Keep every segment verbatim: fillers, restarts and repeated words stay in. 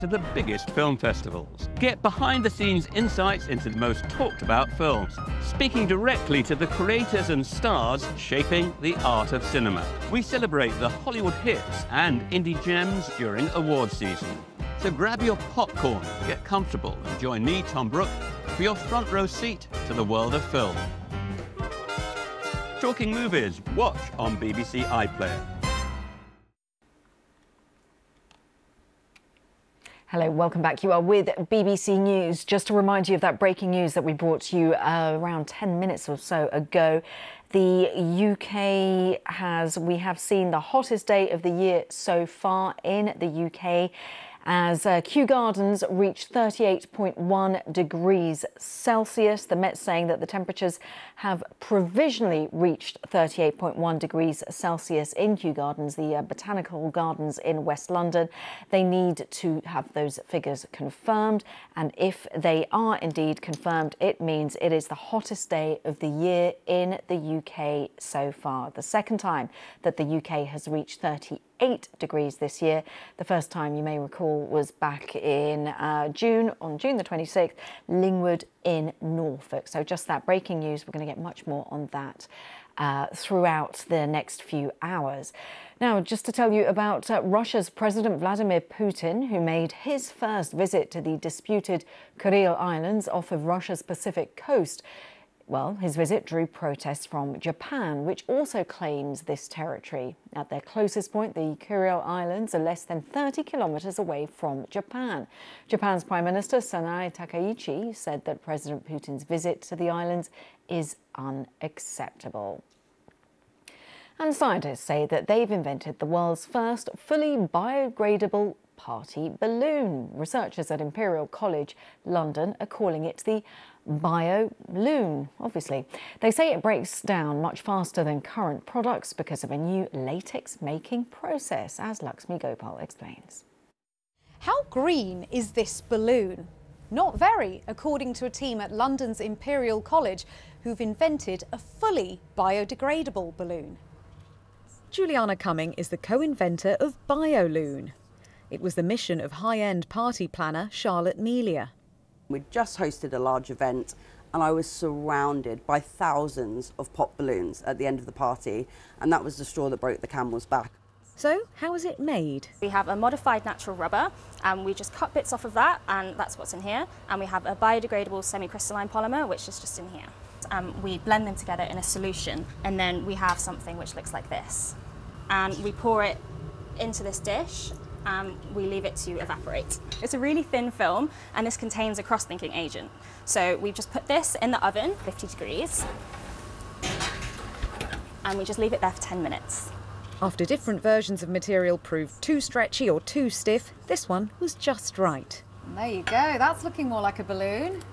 to the biggest film festivals. Get behind-the-scenes insights into the most talked-about films, speaking directly to the creators and stars shaping the art of cinema. We celebrate the Hollywood hits and indie gems during awards season. So grab your popcorn, get comfortable, and join me, Tom Brooke, for your front row seat to the world of film. Talking movies, watch on B B C iPlayer. Hello, welcome back. You are with B B C News. Just to remind you of that breaking news that we brought to you uh, around ten minutes or so ago. The U K has, we have seen the hottest day of the year so far in the U K, as uh, Kew Gardens reached thirty-eight point one degrees Celsius. The Met saying that the temperatures have provisionally reached thirty-eight point one degrees Celsius in Kew Gardens, the uh, botanical gardens in West London. They need to have those figures confirmed, and if they are indeed confirmed, it means it is the hottest day of the year in the U K so far. The second time that the U K has reached thirty-eight degrees this year. The first time, you may recall, was back in uh, June, on June the twenty-sixth, Lingwood in Norfolk. So just that breaking news, we're going to get much more on that uh, throughout the next few hours. Now, just to tell you about uh, Russia's President Vladimir Putin, who made his first visit to the disputed Kuril Islands off of Russia's Pacific coast. Well, his visit drew protests from Japan, which also claims this territory. At their closest point, the Kuril Islands are less than thirty kilometres away from Japan. Japan's Prime Minister Sanae Takaichi said that President Putin's visit to the islands is unacceptable. And scientists say that they've invented the world's first fully biodegradable party balloon. Researchers at Imperial College London are calling it the Bio-Loon, obviously. They say it breaks down much faster than current products because of a new latex making process, as Lakshmi Gopal explains. How green is this balloon? Not very, according to a team at London's Imperial College who've invented a fully biodegradable balloon. Juliana Cumming is the co-inventor of Bio-Loon. It was the mission of high-end party planner Charlotte Melia. We'd just hosted a large event and I was surrounded by thousands of pop balloons at the end of the party, and that was the straw that broke the camel's back. So, how is it made? We have a modified natural rubber, and we just cut bits off of that, and that's what's in here. And we have a biodegradable semi-crystalline polymer, which is just in here. Um, we blend them together in a solution, and then we have something which looks like this. And we pour it into this dish. Um, we leave it to evaporate. It's a really thin film, and this contains a cross-linking agent. So we've just put this in the oven, fifty degrees, and we just leave it there for ten minutes. After different versions of material proved too stretchy or too stiff, this one was just right. There you go, that's looking more like a balloon.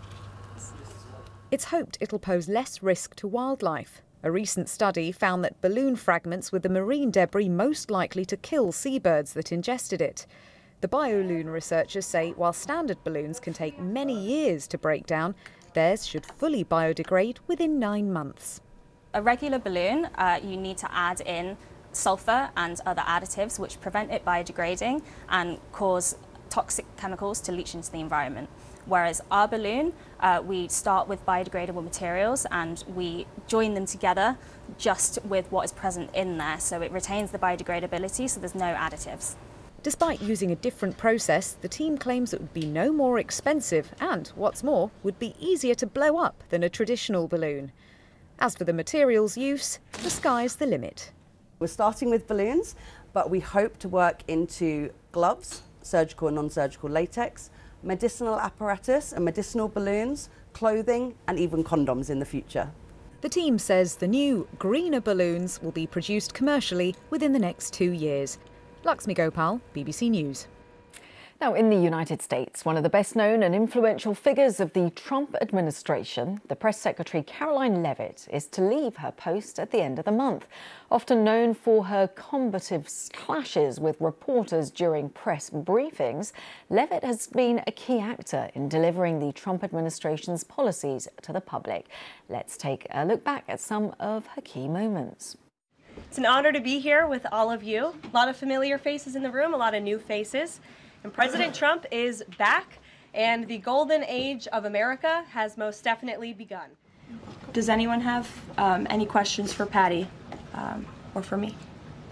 It's hoped it'll pose less risk to wildlife. A recent study found that balloon fragments were the marine debris most likely to kill seabirds that ingested it. The Bio-Loon researchers say while standard balloons can take many years to break down, theirs should fully biodegrade within nine months. A regular balloon, uh, you need to add in sulfur and other additives which prevent it biodegrading and cause toxic chemicals to leach into the environment. Whereas our balloon, uh, we start with biodegradable materials and we join them together just with what is present in there, so it retains the biodegradability, so there's no additives. Despite using a different process, the team claims it would be no more expensive and, what's more, would be easier to blow up than a traditional balloon. As for the materials use, the sky's the limit. We're starting with balloons, but we hope to work into gloves, surgical and non-surgical latex, medicinal apparatus and medicinal balloons, clothing and even condoms in the future. The team says the new, greener balloons will be produced commercially within the next two years. Lakshmi Gopal, B B C News. Now, in the United States, one of the best-known and influential figures of the Trump administration, the Press Secretary Caroline Leavitt, is to leave her post at the end of the month. Often known for her combative clashes with reporters during press briefings, Leavitt has been a key actor in delivering the Trump administration's policies to the public. Let's take a look back at some of her key moments. It's an honor to be here with all of you. A lot of familiar faces in the room, a lot of new faces. And President Trump is back, and the golden age of America has most definitely begun. Does anyone have um, any questions for Patty um, or for me?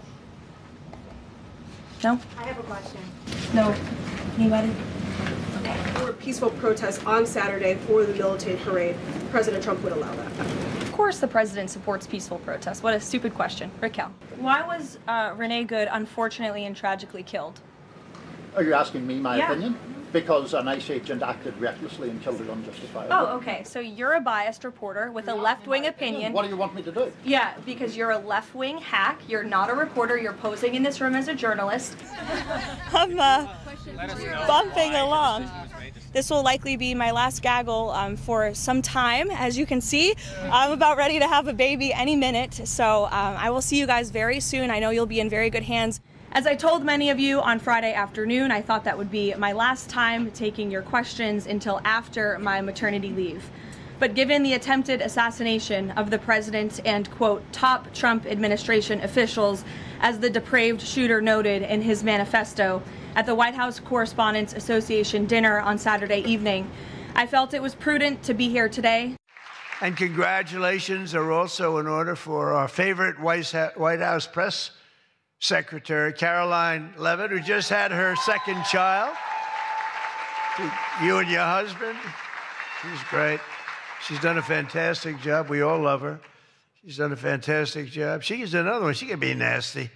No? I have a question. No. Anybody? There were peaceful protests on Saturday for the militant parade. President Trump would allow that. Of course the president supports peaceful protests. What a stupid question. Raquel. Why was uh, Renee Good unfortunately and tragically killed? Are you asking me my Yeah. opinion? Because an ICE agent acted recklessly and killed her unjustifiably. Oh, okay. So you're a biased reporter with a left-wing opinion. What do you want me to do? Yeah, because you're a left-wing hack. You're not a reporter. You're posing in this room as a journalist. I'm uh, bumping along. This will likely be my last gaggle um, for some time. As you can see, I'm about ready to have a baby any minute. So um, I will see you guys very soon. I know you'll be in very good hands. As I told many of you on Friday afternoon, I thought that would be my last time taking your questions until after my maternity leave. But given the attempted assassination of the president and, quote, top Trump administration officials, as the depraved shooter noted in his manifesto at the White House Correspondents Association dinner on Saturday evening, I felt it was prudent to be here today. And congratulations are also in order for our favorite White House press secretary, Karoline Leavitt, who just had her second child. You and your husband. She's great. She's done a fantastic job. We all love her. She's done a fantastic job. She is another one. She can be nasty.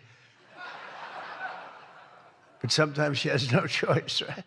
But sometimes she has no choice, right?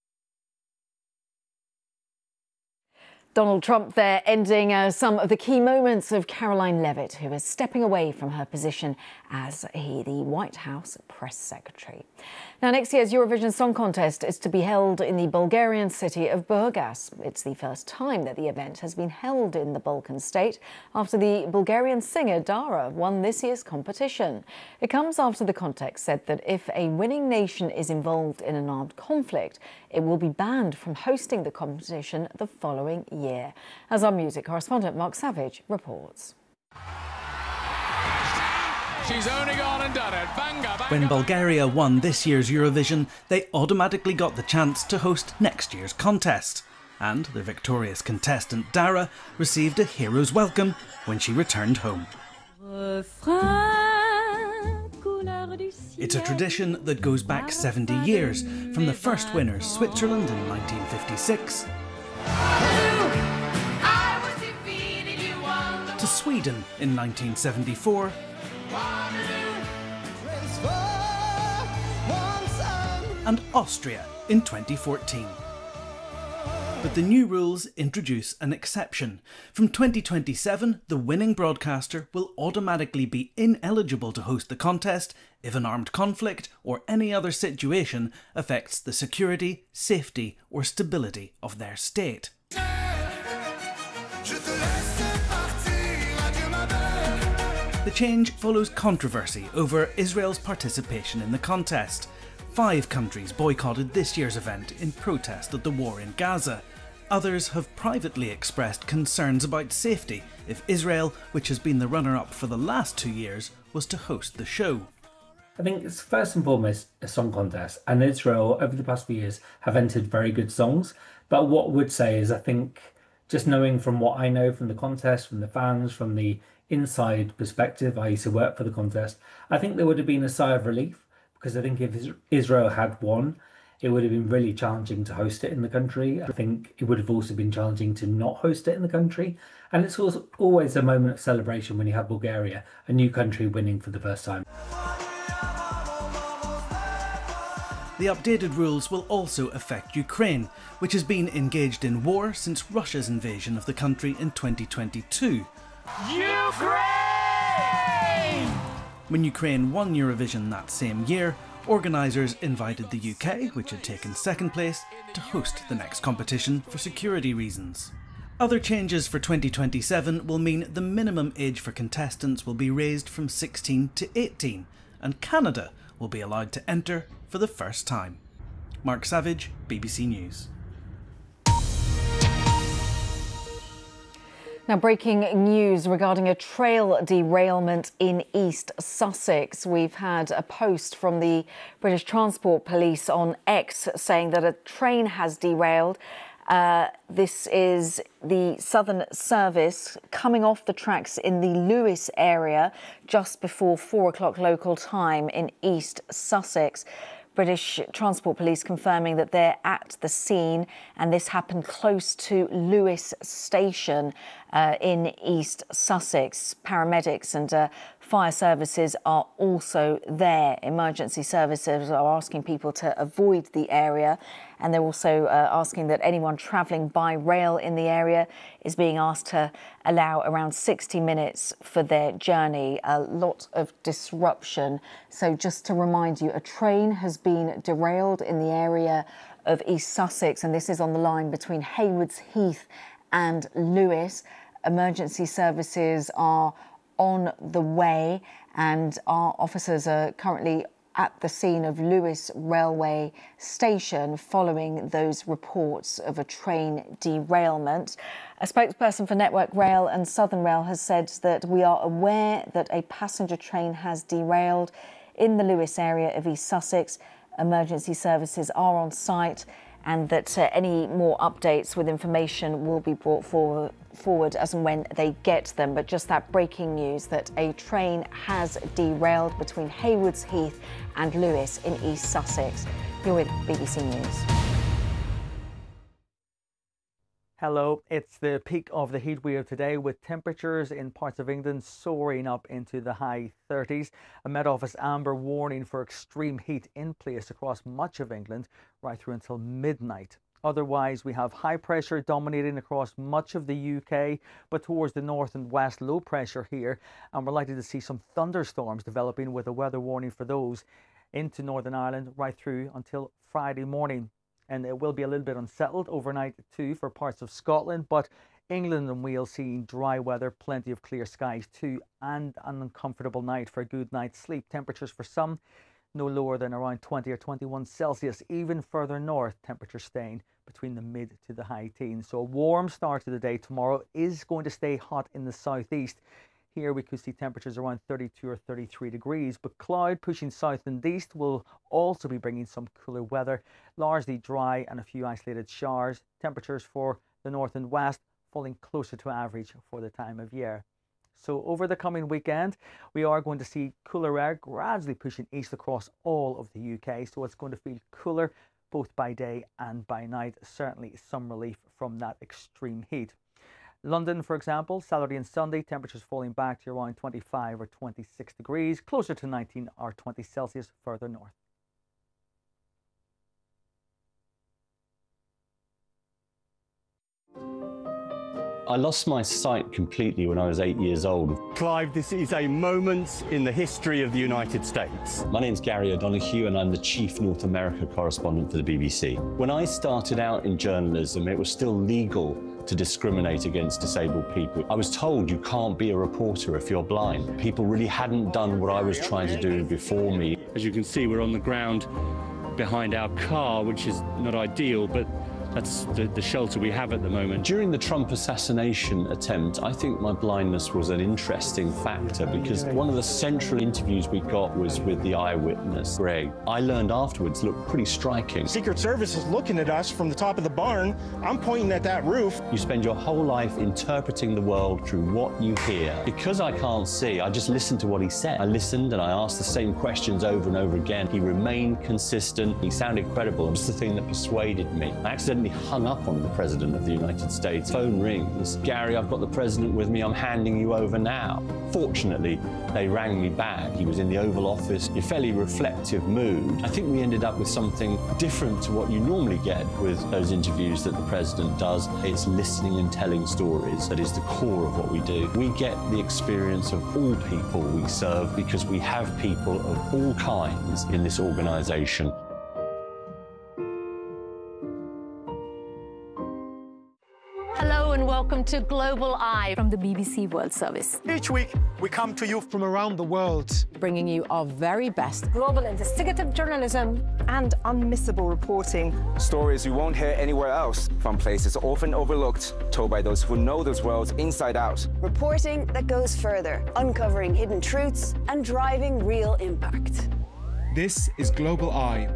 Donald Trump there ending uh, some of the key moments of Karoline Leavitt, who is stepping away from her position as he, the White House press secretary. Now, next year's Eurovision Song Contest is to be held in the Bulgarian city of Burgas. It's the first time that the event has been held in the Balkan state after the Bulgarian singer Dara won this year's competition. It comes after the contest said that if a winning nation is involved in an armed conflict, it will be banned from hosting the competition the following year. As our music correspondent Mark Savage reports. She's only gone and done it. Banga, banga, when Bulgaria won this year's Eurovision, they automatically got the chance to host next year's contest. And the victorious contestant Dara received a hero's welcome when she returned home. It's a tradition that goes back seventy years, from the first winners, Switzerland in nineteen fifty-six, to Sweden in nineteen seventy-four, and Austria in twenty fourteen. But the new rules introduce an exception. From twenty twenty-seven, the winning broadcaster will automatically be ineligible to host the contest if an armed conflict or any other situation affects the security, safety or stability of their state. The change follows controversy over Israel's participation in the contest. Five countries boycotted this year's event in protest at the war in Gaza. Others have privately expressed concerns about safety if Israel, which has been the runner-up for the last two years, was to host the show. I think it's first and foremost a song contest, and Israel over the past few years have entered very good songs. But what I would say is I think, just knowing from what I know from the contest, from the fans, from the inside perspective, I used to work for the contest, I think there would have been a sigh of relief, because I think if Israel had won, it would have been really challenging to host it in the country. I think it would have also been challenging to not host it in the country. And it's also always a moment of celebration when you have Bulgaria, a new country, winning for the first time. The updated rules will also affect Ukraine, which has been engaged in war since Russia's invasion of the country in twenty twenty-two. Ukraine! When Ukraine won Eurovision that same year, organisers invited the U K, which had taken second place, to host the next competition for security reasons. Other changes for twenty twenty-seven will mean the minimum age for contestants will be raised from sixteen to eighteen, and Canada will be allowed to enter for the first time. Mark Savage, B B C News. Now, breaking news regarding a trail derailment in East Sussex. We've had a post from the British Transport Police on X saying that a train has derailed. Uh, this is the Southern Service coming off the tracks in the Lewes area just before four o'clock local time in East Sussex. British Transport Police confirming that they're at the scene, and this happened close to Lewes Station uh, in East Sussex. Paramedics and uh, fire services are also there. Emergency services are asking people to avoid the area, and they're also uh, asking that anyone travelling by rail in the area is being asked to allow around sixty minutes for their journey. A lot of disruption. So just to remind you, a train has been derailed in the area of East Sussex, and this is on the line between Haywards Heath and Lewes. Emergency services are on the way, and our officers are currently at the scene of Lewes Railway Station following those reports of a train derailment. A spokesperson for Network Rail and Southern Rail has said that we are aware that a passenger train has derailed in the Lewes area of East Sussex. Emergency services are on site, and that uh, any more updates with information will be brought forward, forward as and when they get them. But just that breaking news that a train has derailed between Haywards Heath and Lewes in East Sussex. You're with B B C News. Hello, it's the peak of the heat wave today, with temperatures in parts of England soaring up into the high thirties. A Met Office amber warning for extreme heat in place across much of England right through until midnight. Otherwise, we have high pressure dominating across much of the U K, but towards the north and west, low pressure here, and we're likely to see some thunderstorms developing, with a weather warning for those into Northern Ireland right through until Friday morning. And it will be a little bit unsettled overnight too for parts of Scotland, but England and Wales seeing dry weather, plenty of clear skies too, and an uncomfortable night for a good night's sleep. Temperatures for some no lower than around twenty or twenty-one Celsius. Even further north, temperatures staying between the mid to the high teens. So a warm start to the day tomorrow. Is going to stay hot in the southeast. Here we could see temperatures around thirty-two or thirty-three degrees, but cloud pushing south and east will also be bringing some cooler weather, largely dry and a few isolated showers. Temperatures for the north and west falling closer to average for the time of year. So over the coming weekend, we are going to see cooler air gradually pushing east across all of the U K, so it's going to feel cooler both by day and by night. Certainly some relief from that extreme heat. London, for example, Saturday and Sunday, temperatures falling back to around twenty-five or twenty-six degrees, closer to nineteen or twenty Celsius further north. I lost my sight completely when I was eight years old. Clive, this is a moment in the history of the United States. My name's Gary O'Donoghue and I'm the Chief North America Correspondent for the B B C. When I started out in journalism, it was still legal to discriminate against disabled people. I was told you can't be a reporter if you're blind. People really hadn't done what I was trying to do before me. As you can see, we're on the ground behind our car, which is not ideal, but that's the, the shelter we have at the moment. During the Trump assassination attempt, I think my blindness was an interesting factor, because one of the central interviews we got was with the eyewitness, Greg. I learned afterwards looked pretty striking. Secret Service is looking at us from the top of the barn. I'm pointing at that roof. You spend your whole life interpreting the world through what you hear. Because I can't see, I just listened to what he said. I listened and I asked the same questions over and over again. He remained consistent. He sounded credible. It was the thing that persuaded me. I accidentally hung up on the President of the United States. Phone rings. Gary, I've got the President with me. I'm handing you over now. Fortunately, they rang me back. He was in the Oval Office, in a fairly reflective mood. I think we ended up with something different to what you normally get with those interviews that the President does. It's listening and telling stories. That is the core of what we do. We get the experience of all people we serve because we have people of all kinds in this organisation. Hello and welcome welcome to Global Eye from the B B C World Service. Each week, we come to you from around the world, bringing you our very best global investigative journalism and unmissable reporting. Stories you won't hear anywhere else, from places often overlooked, told by those who know those worlds inside out. Reporting that goes further, uncovering hidden truths and driving real impact. This is Global Eye.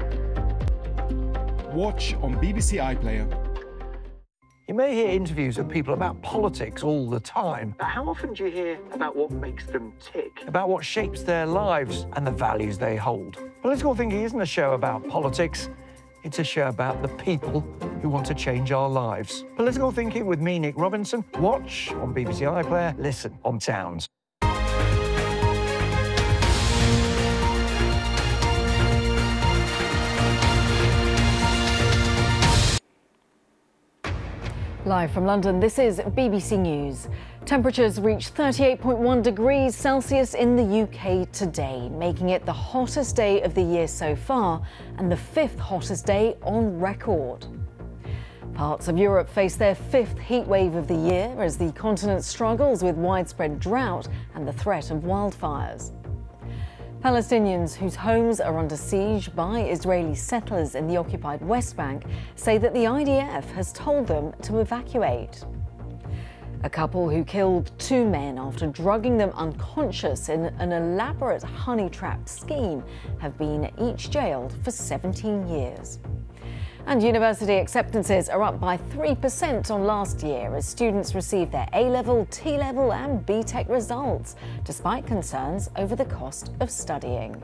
Watch on B B C iPlayer. You may hear interviews of people about politics all the time, but how often do you hear about what makes them tick, about what shapes their lives and the values they hold? Political Thinking isn't a show about politics, it's a show about the people who want to change our lives. Political Thinking with me, Nick Robinson. Watch on B B C iPlayer, listen on Towns. Live from London, this is B B C News. Temperatures reached thirty-eight point one degrees Celsius in the U K today, making it the hottest day of the year so far and the fifth hottest day on record. Parts of Europe face their fifth heat wave of the year as the continent struggles with widespread drought and the threat of wildfires. Palestinians whose homes are under siege by Israeli settlers in the occupied West Bank say that the I D F has told them to evacuate. A couple who killed two men after drugging them unconscious in an elaborate honey trap scheme have been each jailed for seventeen years. And university acceptances are up by three percent on last year as students receive their A-level, T-level and B Tech results, despite concerns over the cost of studying.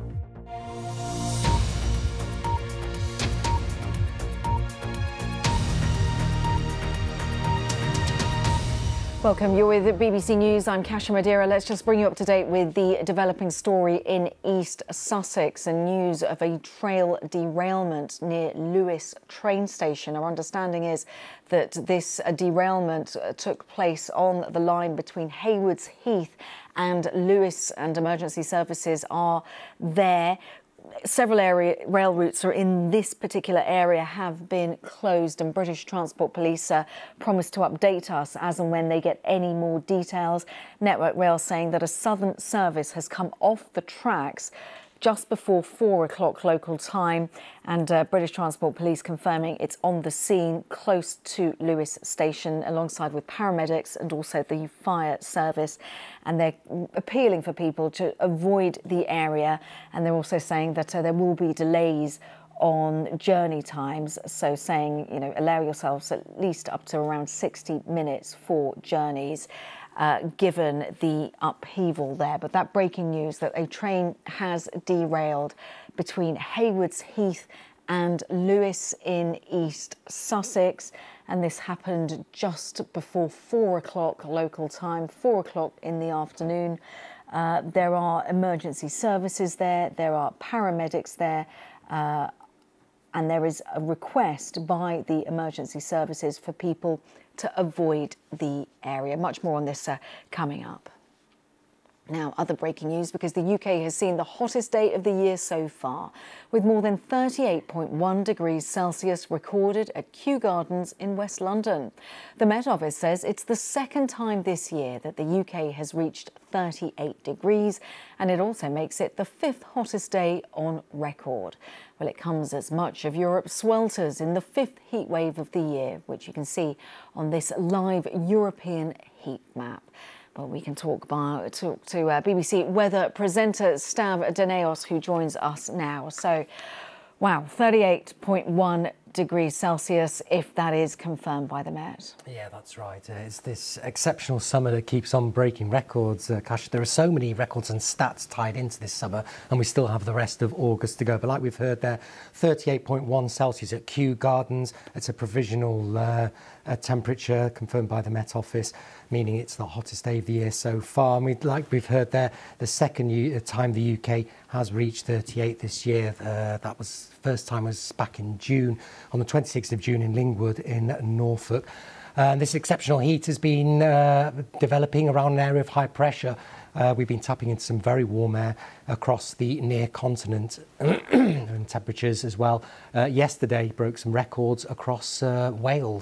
Welcome, you're with B B C News. I'm Kasia Madeira. Let's just bring you up to date with the developing story in East Sussex and news of a trail derailment near Lewes train station. Our understanding is that this derailment took place on the line between Haywards Heath and Lewes, and emergency services are there. Several area rail routes are in this particular area have been closed, and British Transport Police uh, promised to update us as and when they get any more details. Network Rail saying that a southern service has come off the tracks just before four o'clock local time, and uh, British Transport Police confirming it's on the scene close to Lewes Station alongside with paramedics and also the fire service, and they're appealing for people to avoid the area, and they're also saying that uh, there will be delays on journey times, so saying, you know, allow yourselves at least up to around sixty minutes for journeys. Uh, given the upheaval there. But that breaking news that a train has derailed between Haywards Heath and Lewes in East Sussex, and this happened just before four o'clock local time, four o'clock in the afternoon. Uh, there are emergency services there, there are paramedics there, uh, and there is a request by the emergency services for people to avoid the area. Much more on this uh, coming up. Now, other breaking news, because the U K has seen the hottest day of the year so far, with more than thirty-eight point one degrees Celsius recorded at Kew Gardens in West London. The Met Office says it's the second time this year that the U K has reached thirty-eight degrees, and it also makes it the fifth hottest day on record. Well, it comes as much of Europe swelters in the fifth heat wave of the year, which you can see on this live European heat map. Well, we can talk, about, talk to uh, B B C weather presenter Stav Daneos, who joins us now. So, wow, thirty-eight point one degrees Celsius, if that is confirmed by the Met. Yeah, that's right. Uh, it's this exceptional summer that keeps on breaking records, uh, Kasia. There are so many records and stats tied into this summer, and we still have the rest of August to go. But like we've heard there, thirty-eight point one Celsius at Kew Gardens. It's a provisional uh, uh, temperature confirmed by the Met Office, meaning it's the hottest day of the year so far. And we, like we've heard there, the second U- time the U K has reached thirty-eight this year. Uh, that was first time was back in June, on the twenty-sixth of June in Lingwood in Norfolk. Uh, and this exceptional heat has been uh, developing around an area of high pressure. Uh, we've been tapping into some very warm air across the near continent and temperatures as well. Uh, yesterday broke some records across uh, Wales.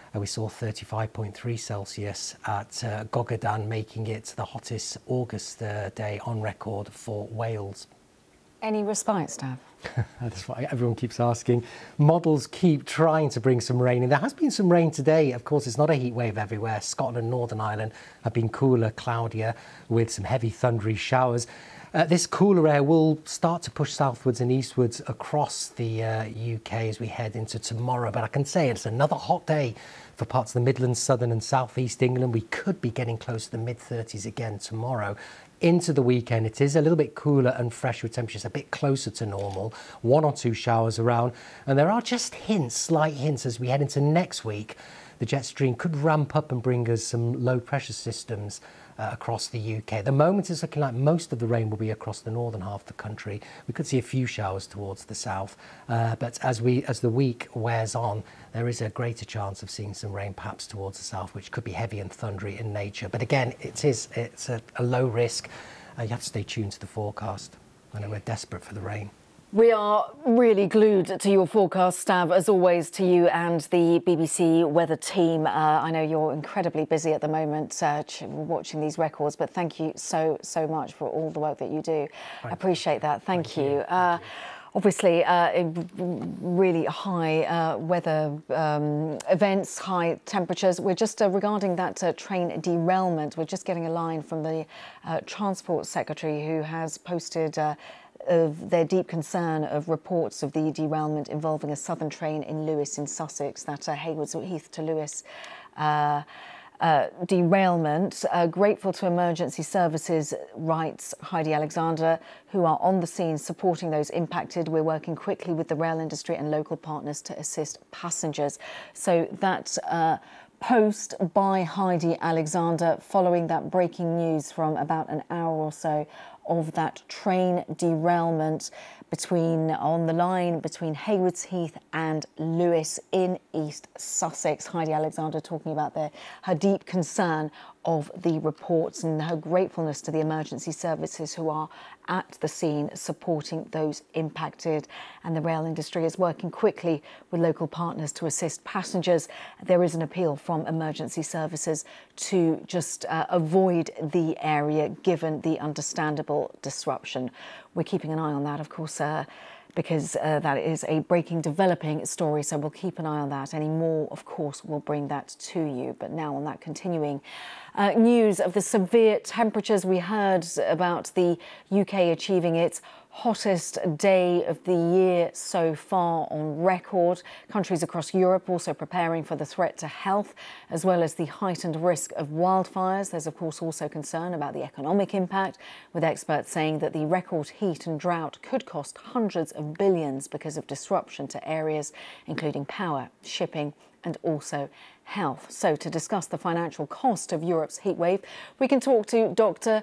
Uh, we saw thirty-five point three Celsius at uh, Gogardan, making it the hottest August uh, day on record for Wales. Any respite, Stav? That's what everyone keeps asking. Models keep trying to bring some rain in. There has been some rain today. Of course, it's not a heat wave everywhere. Scotland and Northern Ireland have been cooler, cloudier, with some heavy thundery showers. Uh, this cooler air will start to push southwards and eastwards across the uh, U K as we head into tomorrow. But I can say it's another hot day for parts of the Midlands, southern and southeast England. We could be getting close to the mid thirties again tomorrow. Into the weekend, it is a little bit cooler and fresh with temperatures a bit closer to normal. One or two showers around. And there are just hints, slight hints as we head into next week. The jet stream could ramp up and bring us some low pressure systems uh, across the U K. At the moment, it's looking like most of the rain will be across the northern half of the country. We could see a few showers towards the south, uh, but as we as the week wears on, there is a greater chance of seeing some rain perhaps towards the south, which could be heavy and thundery in nature. But again, it is it's a, a low risk. Uh, you have to stay tuned to the forecast. I know we're desperate for the rain. We are really glued to your forecast, Stav, as always, to you and the B B C weather team. Uh, I know you're incredibly busy at the moment uh, watching these records, but thank you so, so much for all the work that you do. I appreciate that. Thank, thank you. you. Uh, thank you. Obviously, uh, really high uh, weather um, events, high temperatures. We're just uh, regarding that uh, train derailment. We're just getting a line from the uh, Transport Secretary, who has posted uh, of their deep concern of reports of the derailment involving a southern train in Lewes in Sussex, that uh, Haywards Heath to Lewes uh, uh, derailment. Uh, grateful to emergency services, writes Heidi Alexander, who are on the scene supporting those impacted. We're working quickly with the rail industry and local partners to assist passengers. So that uh, post by Heidi Alexander following that breaking news from about an hour or so of that train derailment between on the line between Haywards Heath and Lewes in East Sussex. Heidi Alexander talking about their, her deep concern of the reports and her gratefulness to the emergency services who are at the scene supporting those impacted. And the rail industry is working quickly with local partners to assist passengers. There is an appeal from emergency services to just uh, avoid the area given the understandable disruption. We're keeping an eye on that, of course, uh, because uh, that is a breaking, developing story. So we'll keep an eye on that. Any more, of course, we'll bring that to you. But now on that continuing uh, news of the severe temperatures, we heard about the U K achieving its hottest day of the year so far on record. Countries across Europe also preparing for the threat to health, as well as the heightened risk of wildfires. There's, of course, also concern about the economic impact, with experts saying that the record heat and drought could cost hundreds of billions because of disruption to areas including power, shipping, and also health. So to discuss the financial cost of Europe's heatwave, we can talk to Doctor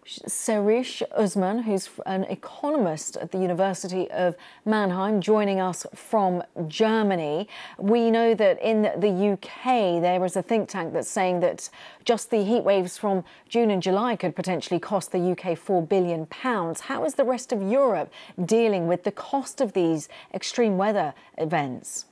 Serish Uzman, who's an economist at the University of Mannheim, joining us from Germany. We know that in the U K there is a think tank that's saying that just the heat waves from June and July could potentially cost the U K four billion pounds. How is the rest of Europe dealing with the cost of these extreme weather events?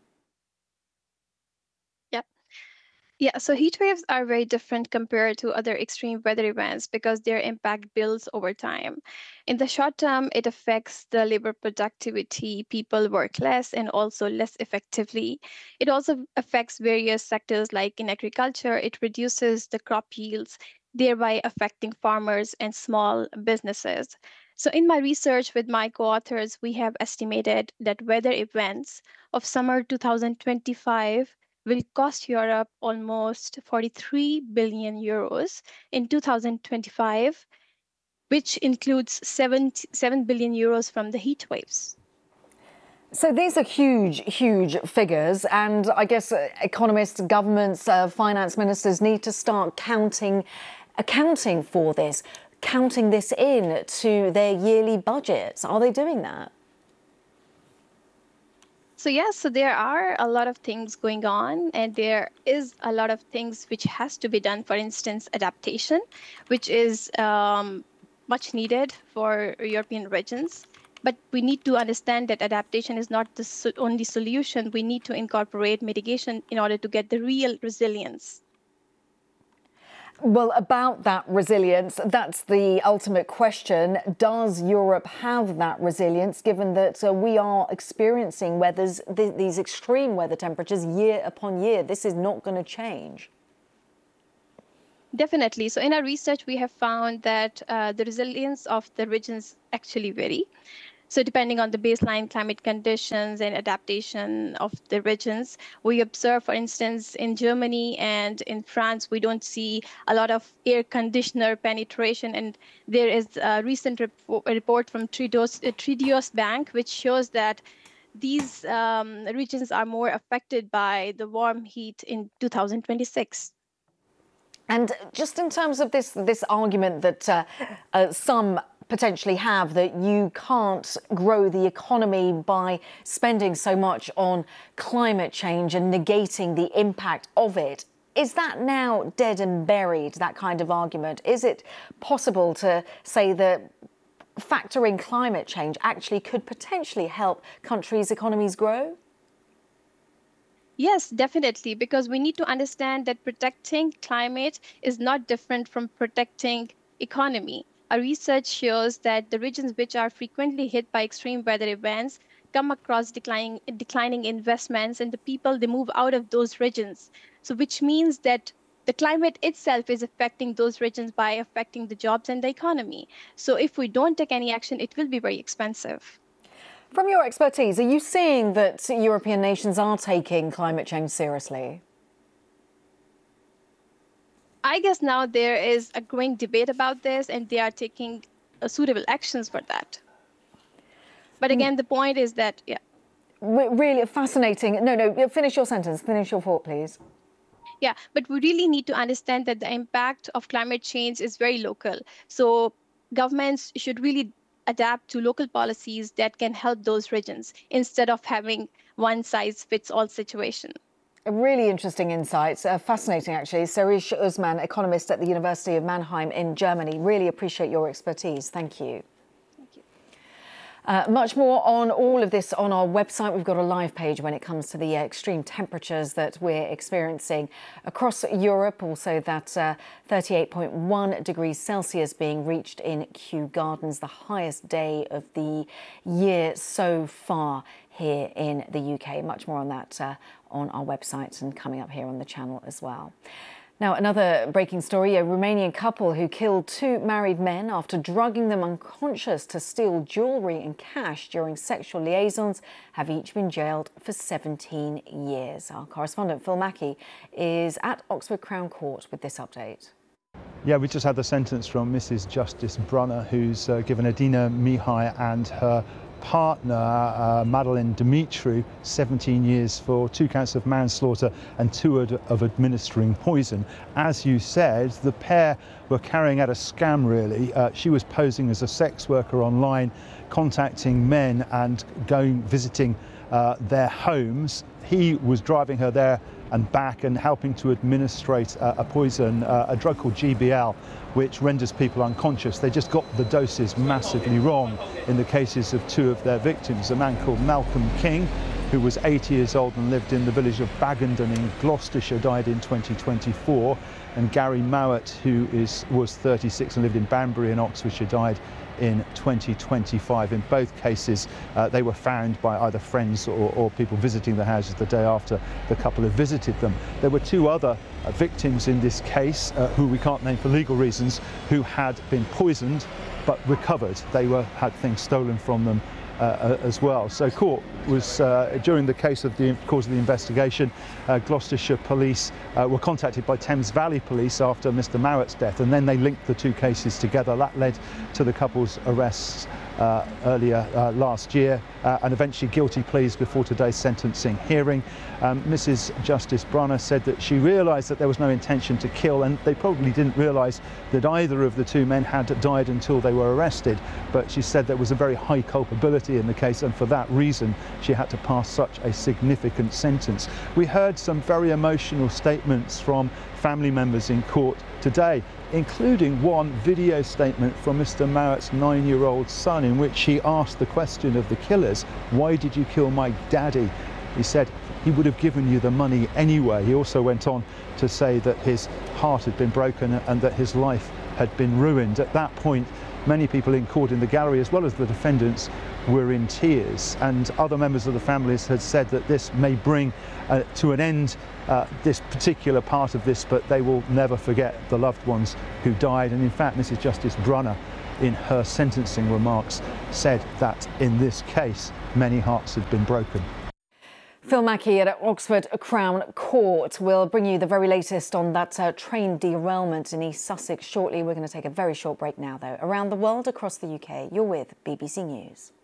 Yeah, so heat waves are very different compared to other extreme weather events because their impact builds over time. In the short term, it affects the labor productivity. People work less and also less effectively. It also affects various sectors, like in agriculture, it reduces the crop yields, thereby affecting farmers and small businesses. So in my research with my co-authors, we have estimated that weather events of summer two thousand twenty-five will cost Europe almost forty-three billion euros in two thousand twenty-five, which includes seven, seven billion euros from the heat waves. So these are huge, huge figures, and I guess uh, economists, governments, uh, finance ministers need to start counting, accounting for this, counting this in to their yearly budgets. Are they doing that? So yes, so there are a lot of things going on, and there is a lot of things which has to be done. For instance, adaptation, which is um, much needed for European regions. But we need to understand that adaptation is not the so- only solution. We need to incorporate mitigation in order to get the real resilience. Well, about that resilience, that's the ultimate question. Does Europe have that resilience, given that uh, we are experiencing weathers, th- these extreme weather temperatures year upon year? This is not going to change. Definitely. So in our research, we have found that uh, the resilience of the regions actually vary. So depending on the baseline climate conditions and adaptation of the regions, we observe, for instance, in Germany and in France, we don't see a lot of air conditioner penetration. And there is a recent rep- report from Triodos, uh, Triodos Bank, which shows that these um, regions are more affected by the warm heat in two thousand twenty-six. And just in terms of this, this argument that uh, uh, some potentially have, that you can't grow the economy by spending so much on climate change and negating the impact of it. Is that now dead and buried, that kind of argument? Is it possible to say that factoring climate change actually could potentially help countries' economies grow? Yes, definitely, because we need to understand that protecting climate is not different from protecting economy. Our research shows that the regions which are frequently hit by extreme weather events come across declining, declining investments, and the people, they move out of those regions. So which means that the climate itself is affecting those regions by affecting the jobs and the economy. So if we don't take any action, it will be very expensive. From your expertise, are you seeing that European nations are taking climate change seriously? I guess now there is a growing debate about this, and they are taking uh, suitable actions for that. But again, the point is that, yeah. Really fascinating. No, no, finish your sentence. Finish your thought, please. Yeah, but we really need to understand that the impact of climate change is very local. So governments should really adapt to local policies that can help those regions instead of having one-size-fits-all situation. Really interesting insights. Uh, fascinating, actually. Sarish Uzman, economist at the University of Mannheim in Germany. Really appreciate your expertise. Thank you. Thank you. Uh, much more on all of this on our website. We've got a live page when it comes to the uh, extreme temperatures that we're experiencing across Europe. Also that uh, thirty-eight point one degrees Celsius being reached in Kew Gardens, the highest day of the year so far here in the U K. Much more on that uh, on our website and coming up here on the channel as well. Now, another breaking story, a Romanian couple who killed two married men after drugging them unconscious to steal jewellery and cash during sexual liaisons have each been jailed for seventeen years. Our correspondent Phil Mackey is at Oxford Crown Court with this update. Yeah, we just had the sentence from Missus Justice Brunner, who's uh, given Adina Mihai and her partner, uh, Madeleine Dumitru, seventeen years for two counts of manslaughter and two of, of administering poison. As you said, the pair were carrying out a scam, really. Uh, she was posing as a sex worker online, contacting men and going visiting uh, their homes. He was driving her there and back and helping to administrate uh, a poison, uh, a drug called G B L, which renders people unconscious. They just got the doses massively wrong in the cases of two of their victims. A man called Malcolm King, who was eighty years old and lived in the village of Baggendon in Gloucestershire, died in twenty twenty-four. And Gary Mowat, who is, was thirty-six and lived in Banbury in Oxfordshire, died in twenty twenty-five. In both cases, uh, they were found by either friends or, or people visiting the houses the day after the couple had visited them. There were two other uh, victims in this case, uh, who we can't name for legal reasons, who had been poisoned but recovered. They were had things stolen from them Uh, as well. So court was, uh, during the case of the course of the investigation, uh, Gloucestershire police uh, were contacted by Thames Valley Police after Mister Mowat's death, and then they linked the two cases together. That led to the couple's arrests uh, earlier uh, last year, uh, and eventually guilty pleas before today's sentencing hearing. Um, Missus Justice Brunner said that she realised that there was no intention to kill, and they probably didn't realise that either of the two men had died until they were arrested. But she said there was a very high culpability in the case, and for that reason she had to pass such a significant sentence. We heard some very emotional statements from family members in court today, including one video statement from Mister Mowat's nine-year-old son in which he asked the question of the killers, "Why did you kill my daddy?" He said he would have given you the money anyway. He also went on to say that his heart had been broken and that his life had been ruined. At that point, many people in court in the gallery, as well as the defendants, were in tears, and other members of the families had said that this may bring uh, to an end uh, this particular part of this, but they will never forget the loved ones who died. And in fact, Missus Justice Brunner, in her sentencing remarks, said that in this case, many hearts had been broken. Phil Mackey at Oxford Crown Court will bring you the very latest on that uh, train derailment in East Sussex shortly. We're going to take a very short break now, though. Around the world, across the U K, you're with B B C News.